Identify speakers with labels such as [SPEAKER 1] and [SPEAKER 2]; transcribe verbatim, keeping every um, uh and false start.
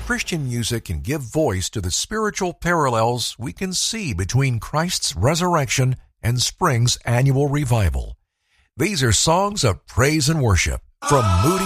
[SPEAKER 1] Christian music can give voice to the spiritual parallels we can see between Christ's resurrection and spring's annual revival. These are songs of praise and worship from Moody